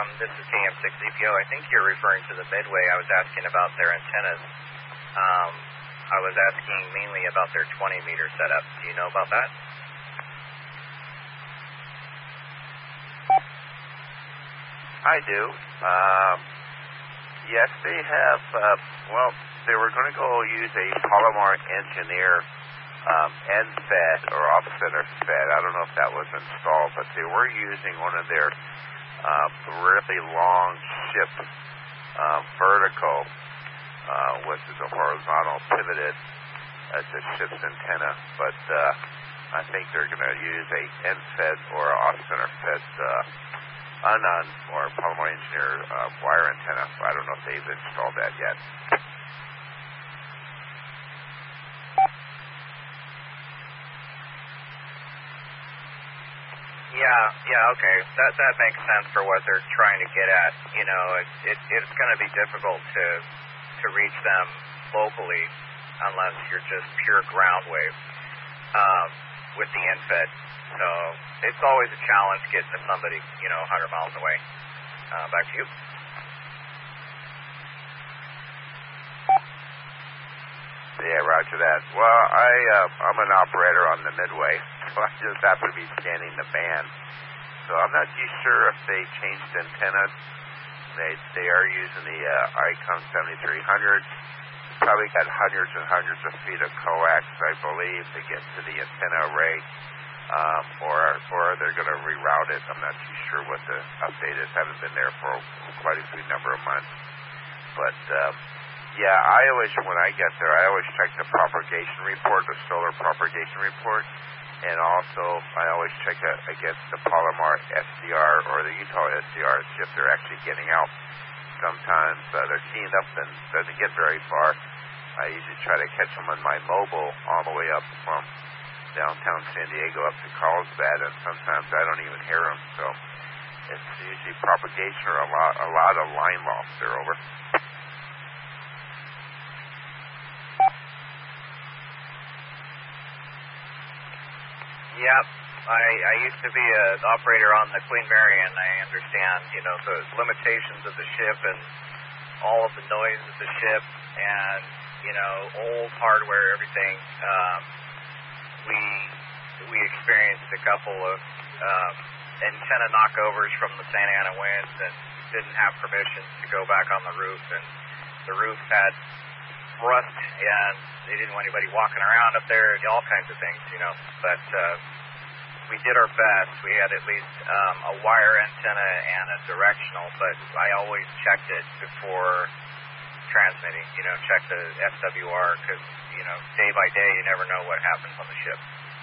This is KM6EPO. I think you're referring to the Midway. I was asking about their antennas. I was asking mainly about their 20-meter setup. Do you know about that? I do. Yes, they have, they were going to go use a Palomar Engineer end-fed or off-center fed. I don't know if that was installed, but they were using one of their really long ship vertical, which is a horizontal pivoted as the ship's antenna. But I think they're going to use a end-fed or off-center fed Unon or Palomar Engineer wire antenna. I don't know if they've installed that yet. Yeah, okay. That makes sense for what they're trying to get at. You know, it's going to be difficult to reach them locally unless you're just pure ground wave with the infed. So it's always a challenge getting to somebody, 100 miles away. Back to you. Yeah, roger that. Well, I'm an operator on the Midway, so I just happen to be scanning the band. So I'm not too sure if they changed antennas. They are using the Icon 7300. Probably got hundreds and hundreds of feet of coax, I believe, to get to the antenna array, or they're going to reroute it. I'm not too sure what the update is. Haven't been there for quite a few number of months, but. Yeah, when I get there, I always check the propagation report, the solar propagation report, and also I always check it against the Palomar SDR or the Utah SDR to see if they're actually getting out. Sometimes they're teeing up and doesn't get very far. I usually try to catch them on my mobile all the way up from downtown San Diego up to Carlsbad, and sometimes I don't even hear them. So it's usually propagation or a lot of line loss there over. Yep. I used to be an operator on the Queen Mary, and I understand, the limitations of the ship and all of the noise of the ship and, old hardware, everything. We experienced a couple of antenna knockovers from the Santa Ana winds and didn't have permission to go back on the roof, and the roof had rust, and they didn't want anybody walking around up there, all kinds of things, but we did our best. We had at least a wire antenna and a directional, but I always checked it before transmitting, check the SWR, because, day by day, you never know what happens on the ship.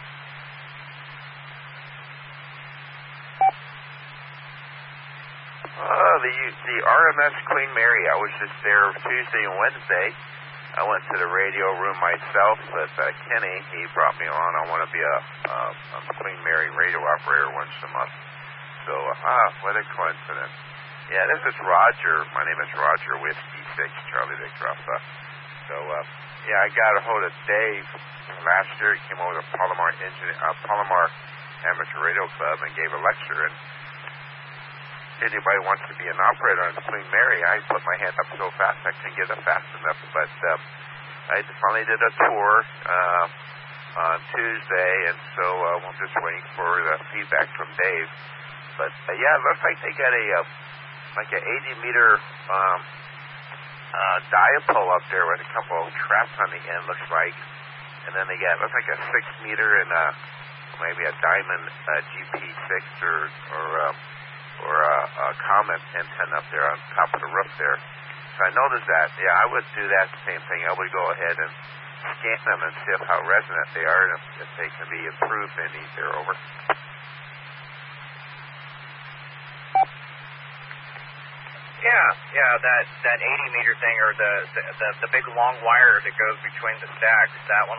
The RMS Queen Mary, I was just there Tuesday and Wednesday. I went to the radio room myself with Kenny. He brought me on. I want to be a Queen Mary radio operator once a month. So, what a coincidence. Yeah, this is Roger. My name is Roger, Whiskey 6, Charlie Victor Alpha. So, I got a hold of Dave last year. He came over to Palomar Amateur Radio Club and gave a lecture. And anybody wants to be an operator on the Queen Mary, I put my hand up so fast I couldn't get up fast enough. But I finally did a tour on Tuesday, and so we're just waiting for the feedback from Dave. But it looks like they got an 80-meter dipole up there with a couple of traps on the end, looks like. And then they got looks like a 6-meter and maybe a Diamond GP6 or a Comet antenna up there on top of the roof there. So I noticed that. Yeah, I would do that same thing. I would go ahead and scan them and see how resonant they are and if they can be improved any there over. Yeah, that 80-meter thing or the big long wire that goes between the stacks, that one